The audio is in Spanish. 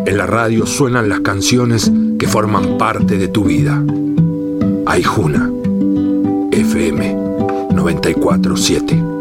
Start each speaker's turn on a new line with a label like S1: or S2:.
S1: En la radio suenan las canciones que forman parte de tu vida. Aijuna, FM 94.7.